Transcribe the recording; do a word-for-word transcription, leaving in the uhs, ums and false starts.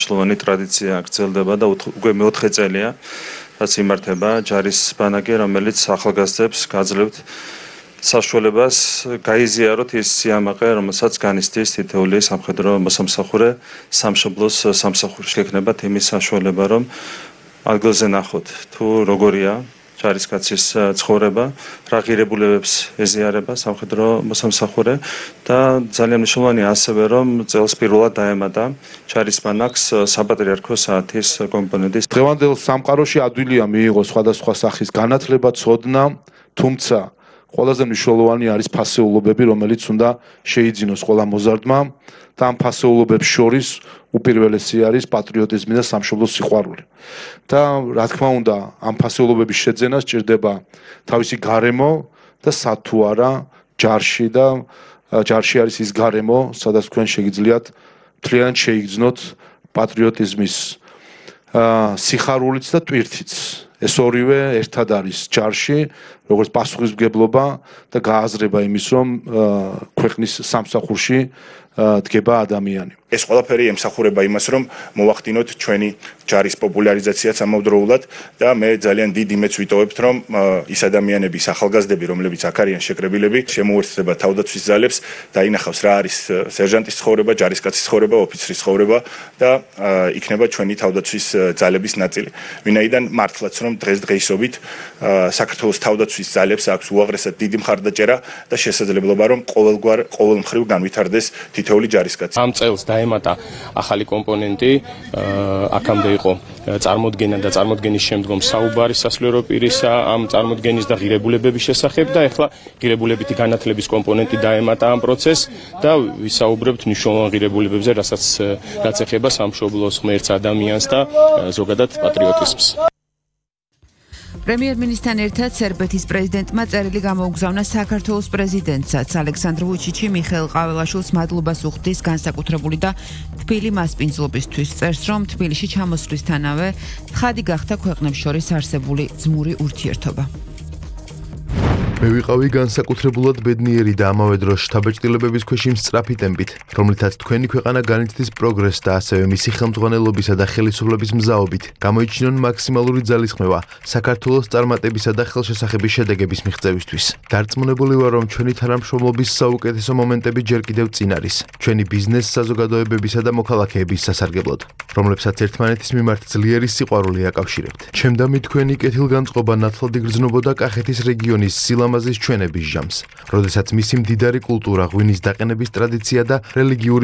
Sloveni ტრადიცია გრძელდება და უკვე მეოთხე წელია, რაც იმართება ჯარის ბანაკი, რომელიც ახალგაზრდებს გაძლევთ საშუალებას გაიზიაროთ ის სიამაყე, რომელსაც განიცდის თითოეული სამხედრო მოსამსახურე სამშობლოს სამსახურში. Ექნება იმის საშუალება, რომ ადგილზე ნახოთ თუ როგორია ჯარისკაცის ცხოვრება, რა ღირებულებებს ეზიარება სამხედრო მოსამსახურე და ძალიან მნიშვნელოვანია ასევე, რომ წელს პირველად დაემატა ჯარის ბანაკს საპატრიარქო საათის კომპონენტის. დღევანდელ სამყაროში ადვილია მიიღოს სხვადასხვა სახის განათლება, ცოდნა, თუმცა ყველაზე მნიშვნელოვანი არის ფასეულობები, რომელიც უნდა შეიძინოს ყველა მოზარდმა და ამ ფასეულობებს შორის უპირველესი არის პატრიოტიზმი და სამშობლოს სიყვარული. და რა თქმა უნდა, ამ ფასეულობების შეძენა სჭირდება თავისი გარემო და სათუ არა ჯარში და ჯარში არის ის გარემო, სადაც თქვენ შეგიძლიათ მთლიანად შეიგრძნოთ პატრიოტიზმის სიხარულიც და ტვირთიც. ეს ორივე ერთად არის ჯარში, როგორც პასუხისმგებლობა და გააზრება იმის, რომ ქვეყნის სამსახურში დგება ადამიანი. ეს ყველაფერი ემსახურება იმას, რომ მოვახდინოთ ჩვენი ჯარის პოპულარიზაციაც ამავდროულად და მე ძალიან დიდ იმედს ვიტოვებთ, რომ ის ადამიანები, ახალგაზრდები, რომლებიც აქ არიან შეკრებილები, შემოუერთდება თავდაცვის ძალებს და ინახავს რა არის სერჟანტის ცხოვრება, ჯარისკაცის ცხოვრება, ოფიცრის ცხოვრება და იქნება ჩვენი თავდაცვის ძალების ნაწილი. ვინაიდან მართლაც რომ დღესდღეობით საქართველოს თავდაცვის ძალებს აქვს უაღრესად დიდი მხარდაჭერა და შესაძლებლობა, რომ ყოველგვარ ყოველმხრივ განვითარდეს თითოეული ჯარისკაცი. ამ წელს დაემატა ახალი კომპონენტი, აქამდე იყო წარმოდგენა და წარმოდგენის შემდგომ საუბარი სასულიერო პირისა ამ წარმოდგენის და ღირებულებების შესახებ და ეხლა ღირებულებითი განათლების კომპონენტი დაემატა ამ პროცესს და ვისაუბრებთ მნიშვნელოვან ღირებულებებზე, რასაც რაც ეხება სამშობლოს ღმერთს, ადამიანს და ზოგადად პატრიოტიზმს. პრემიერ-მინისტრთან ერთად სერბეთის პრეზიდენტმა წერილი გამოუგზავნა საქართველოს პრეზიდენტსაც. ალექსანდრ ვუჩიჩი მიხეილ ყაველაშვილს მადლობას უხდის განსაკუთრებული და თბილი მასპინძლობისთვის. წერს, რომ თბილისში ჩამოსვლისთანავე თხადი გახდა ქვეყნებს შორის არსებული ძმური ურთიერთობა. მე ვიყავი განსაკუთრებულად ბედნიერი და ამავე დროს შთაბეჭდილებების ქვეშ იმ სწრაფი ტემპით, რომლითაც თქვენი ქვეყანა განიცდის პროგრესს და ასევე მისი ხელმძღვანელობისა და ხელისუფლების მზაობით გამოიჩინონ მაქსიმალური ძალისხმევა საქართველოს წარმატებისა და ხელშესახების შედეგების მიღწევისთვის. დარწმუნებული ვარ, რომ ჩვენი თანამშრომლობის საუკეთესო მომენტები ჯერ კიდევ წინ არის, ჩვენი ბიზნეს საზოგადოებებისა და მოქალაქეების სასარგებლოდ, რომლებსაც ერთმანეთის მიმართ ძლიერი სიყვარული აკავშირებთ. ჩემდამი თქვენი კეთილგანწყობა ნათლად იგრძნობოდა კახეთის რეგიონის სილამაზის ჩვენების ჟამს, როდესაც მისი მდიდარი კულტურა, ღვინის დაყენების ტრადიცია და რელიგიური